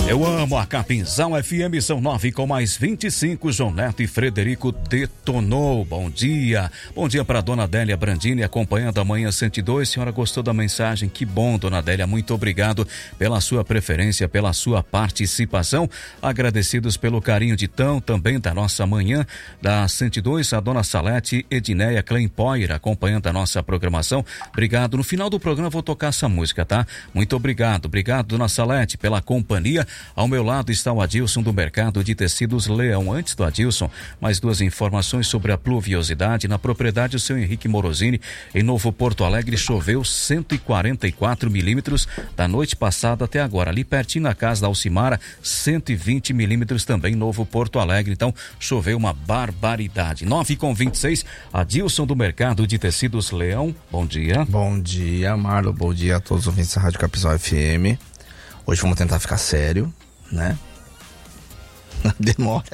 Eu amo a Capinzal FM, são 9 com mais 25. João Neto e Frederico detonou. Bom dia para dona Adélia Brandini, acompanhando a Manhã 102. Senhora, gostou da mensagem? Que bom, dona Adélia, muito obrigado pela sua preferência, pela sua participação. Agradecidos pelo carinho de também da nossa Manhã da 102, a dona Salete Edneia Klempoyer, acompanhando a nossa programação. Obrigado. No final do programa vou tocar essa música, tá? Muito obrigado, dona Salete, pela companhia. Ao meu lado está o Adilson do Mercado de Tecidos Leão. Antes do Adilson, mais duas informações sobre a pluviosidade. Na propriedade o seu Henrique Morosini, em Novo Porto Alegre, choveu 144 milímetros da noite passada até agora. Ali pertinho na casa da Alcimara, 120 milímetros também em Novo Porto Alegre. Então, choveu uma barbaridade. 9h26, Adilson do Mercado de Tecidos Leão. Bom dia. Bom dia, Marlon. Bom dia a todos os ouvintes da Rádio Capinzal FM. Hoje vamos tentar ficar sério, né? Demora.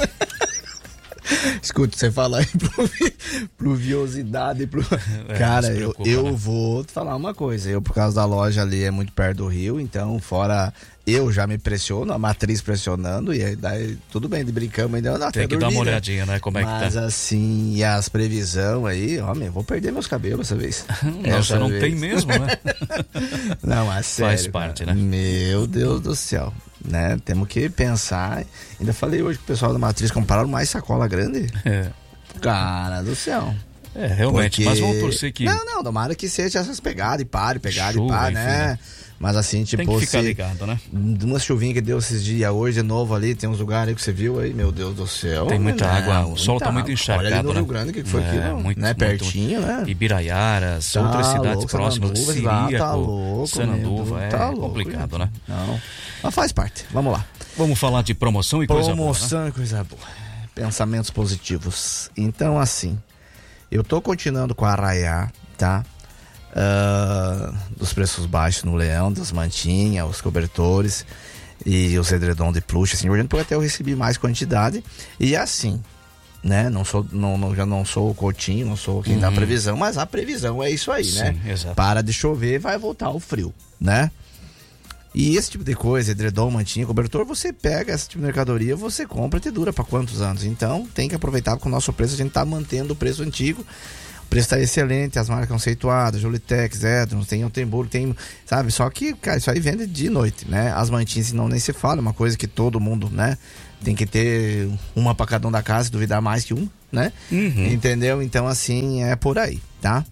Escuta, você falar em pluviosidade. Cara, eu vou te falar uma coisa. Eu, por causa da loja ali, é muito perto do rio, então, fora eu já me pressiono, a matriz pressionando, e aí daí, tudo bem, brincamos ainda. Não, tem que dar uma olhadinha, né? Como é que tá. Mas assim, e as previsões aí, homem, vou perder meus cabelos essa vez. Não, você não tem mesmo, né? Não, mas sério. Faz parte, cara, né? Meu Deus do céu. Né? Temos que pensar. Ainda falei hoje com o pessoal da Matriz, compraram mais sacola grande. Cara do céu. Realmente, porque... mas vamos torcer que... Não, tomara que seja essas pegadas e pare, Chuva, né? Mas assim, tipo... Tem que ficar ligado, né? Uma chuvinha que deu esses dias, hoje de novo ali, tem uns lugares aí que você viu aí, meu Deus do céu. Tem muita água, o sol tá muito encharcado, olha ali no né? Rio Grande, o que foi aquilo? Muito, né? Pertinho, né? Ibiraiaras, outras cidades próximas, Siríaco, Sananduva, complicado, né? Não, mas faz parte, vamos lá. Vamos falar de promoção e coisa boa, Promoção e coisa boa. Pensamentos positivos. Então, assim, eu tô continuando com a Arraiá, tá? Dos preços baixos no Leão, das mantinhas, os cobertores e os edredom de plush, assim, porque até eu recebi mais quantidade. E assim, né? Já não sou o Coutinho, não sou quem dá previsão, mas a previsão é isso aí, né? Exato. Para de chover, vai voltar o frio, né? E esse tipo de coisa, edredom, mantinha, cobertor, você pega esse tipo de mercadoria, você compra e te dura para quantos anos? Então tem que aproveitar, porque o nosso preço, a gente tá mantendo o preço antigo. O preço tá excelente, as marcas conceituadas, Jolitex, Edron, tem Altenburg, tem, sabe? Só que, cara, isso aí vende de noite, né? As mantinhas, não nem se fala, é uma coisa que todo mundo, né? Tem que ter uma para cada um da casa, se duvidar mais que um, né? Entendeu? Então, assim, é por aí, tá?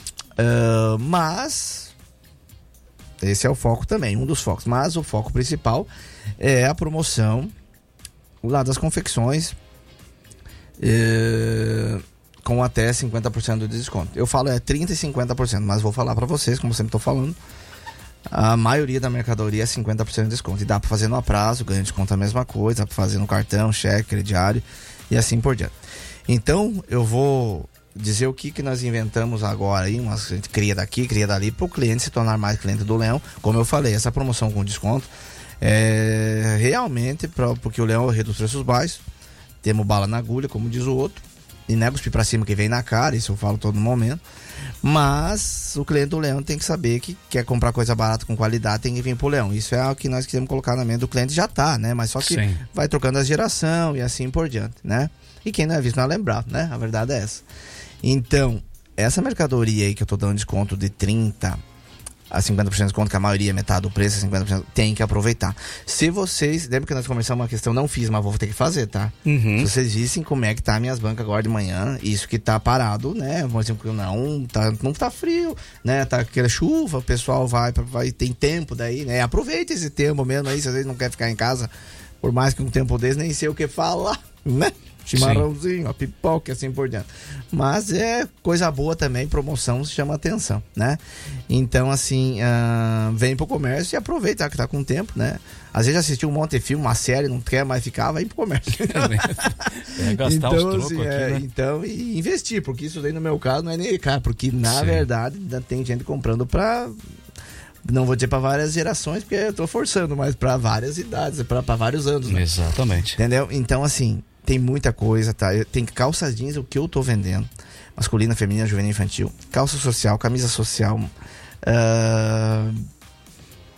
Mas... esse é o foco também, um dos focos. Mas o foco principal é a promoção lá das confecções com até 50% de desconto. Eu falo 30% e 50%, mas vou falar para vocês, como sempre estou falando, a maioria da mercadoria é 50% de desconto. E dá para fazer no prazo, ganha desconto a mesma coisa, dá para fazer no cartão, cheque, crediário e assim por diante. Então, eu vou dizer o que nós inventamos agora aí, a gente cria daqui, cria dali, para o cliente se tornar mais cliente do Leão. Como eu falei, essa promoção com desconto é realmente porque o Leão é o rei dos preços baixos, temos bala na agulha, como diz o outro, e não é cuspir pra cima que vem na cara, isso eu falo todo momento, mas o cliente do Leão tem que saber que quer comprar coisa barata com qualidade, tem que vir pro Leão. Isso é o que nós queremos colocar na mente do cliente, já tá, né? Mas só que vai trocando a geração e assim por diante, né? E quem não é visto não é lembrado, né? A verdade é essa. Então, essa mercadoria aí que eu tô dando desconto de 30% a 50% de desconto, que a maioria é metade do preço, 50%, tem que aproveitar. Se vocês, lembra que nós começamos uma questão, não fiz, mas vou ter que fazer, tá? Se vocês vissem como é que tá minhas bancas agora de manhã, isso que tá parado, né? Por exemplo, não tá frio, né? Tá aquela chuva, o pessoal vai tem tempo daí, né? Aproveita esse tempo mesmo aí, se às vezes não quer ficar em casa, por mais que um tempo desse, nem sei o que falar, né? Chimarrãozinho, a pipoca e assim por diante. Mas é coisa boa também, promoção chama atenção, né? Então, assim, vem pro comércio e aproveita que tá com tempo, né? Às vezes assistiu um monte de filme, uma série, não quer mais ficar, vai pro comércio. Gastar então, os trocos aqui, né? Então, e investir, porque isso daí no meu caso não é nem caro, porque na verdade tem gente comprando pra... não vou dizer para várias gerações, porque eu tô forçando, mas para várias idades, para vários anos, né? Exatamente. Entendeu? Então, assim, tem muita coisa, tá? Tem calça jeans, o que eu tô vendendo. Masculina, feminina, juvenil, infantil. Calça social, camisa social.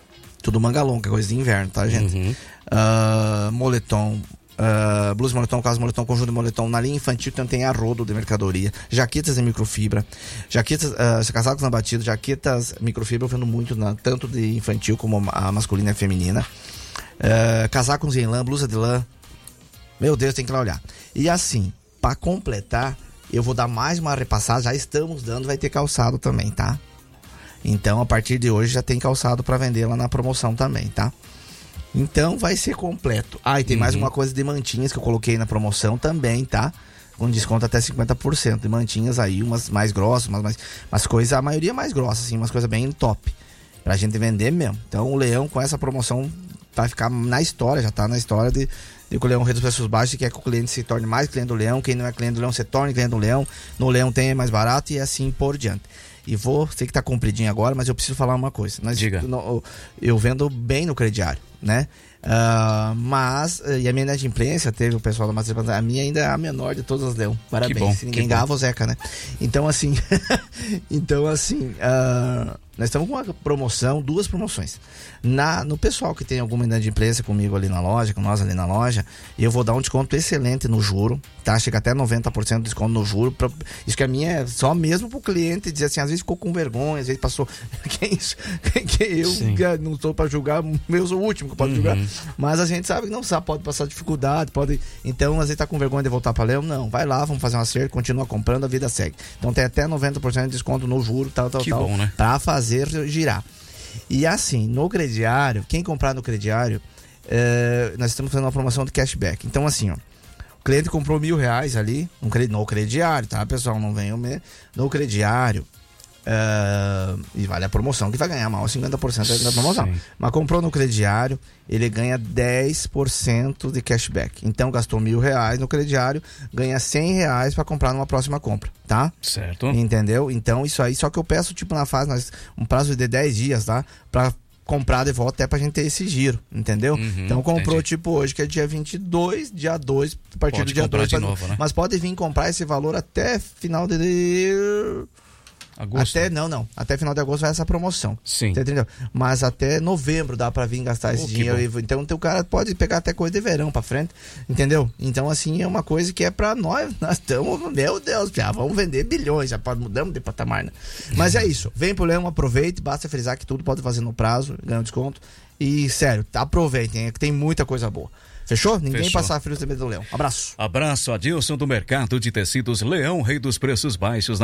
tudo manga longa, coisa de inverno, tá, gente? Moletom, blusa moletom, calça moletom, conjunto de moletom. Na linha infantil também tem a rodo de mercadoria, jaquetas em microfibra, jaquetas, casacos na batida, jaquetas microfibra, eu vendo muito tanto de infantil como a masculina e a feminina. Casacos em lã, blusa de lã. Meu Deus, tem que ir lá olhar. E assim, para completar, eu vou dar mais uma repassada, já estamos dando, vai ter calçado também, tá? Então, a partir de hoje já tem calçado para vender lá na promoção também, tá? Então, vai ser completo. E tem mais uma coisa de mantinhas que eu coloquei na promoção também, tá? Com desconto até 50% de mantinhas aí, umas mais grossas, umas coisas, a maioria mais grossa, assim, umas coisas bem top, pra gente vender mesmo. Então, o Leão com essa promoção vai ficar na história, já tá na história de que o Leão reduz preços baixos e quer que o cliente se torne mais cliente do Leão. Quem não é cliente do Leão se torne cliente do Leão. No Leão tem mais barato e assim por diante. E sei que tá compridinho agora, mas eu preciso falar uma coisa. Diga. Eu vendo bem no crediário, né? E a minha inadimplência, teve o pessoal da Matriz, a minha ainda é a menor de todas as Leão. Parabéns. Bom, se ninguém ganhava, o Zeca, né? Então assim, nós estamos com uma promoção, 2 promoções. No pessoal que tem alguma inadimplência comigo ali na loja, com nós ali na loja, eu vou dar um desconto excelente no juro, tá? Chega até 90% de desconto no juro. Isso que a minha é só mesmo pro cliente dizer assim, às vezes ficou com vergonha, às vezes passou. Que é isso? Que eu não estou para julgar, eu sou o último que pode julgar. Mas a gente sabe que não sabe, pode passar dificuldade, então às vezes tá com vergonha de voltar para Leão. Não, vai lá, vamos fazer um acerto, continua comprando, a vida segue. Então tem até 90% de desconto no juro, tal, bom, né? Pra fazer girar. E assim, no crediário, quem comprar no crediário, nós estamos fazendo uma promoção de cashback. Então assim, ó, o cliente comprou R$1.000 ali no crediário, tá, pessoal? Não venham no crediário. E vale a promoção, que vai ganhar mal 50% da promoção. Sim. Mas comprou no crediário, ele ganha 10% de cashback. Então gastou R$1.000 no crediário, ganha R$100 para comprar numa próxima compra, tá? Certo. Entendeu? Então isso aí, só que eu peço tipo na fase, um prazo de 10 dias, tá? Pra comprar de volta até pra gente ter esse giro, entendeu? Então comprou entendi. Tipo hoje, que é dia 22, dia 2, a partir pode do dia 2. De novo, né? Mas pode vir comprar esse valor até final de... Agosto. Até final de agosto vai essa promoção. Sim. Você entendeu? Mas até novembro dá pra vir gastar esse dinheiro. Então o cara pode pegar até coisa de verão pra frente, entendeu? Então assim, é uma coisa que é pra nós estamos, meu Deus, já vamos vender bilhões, já mudamos de patamar, né? Mas é isso, vem pro Leão, aproveite, basta frisar que tudo pode fazer no prazo, ganha um desconto. E sério, aproveitem, é que tem muita coisa boa. Fechou? Ninguém passar frio do Leão. Abraço. Abraço, Adilson do Mercado de Tecidos Leão, rei dos preços baixos.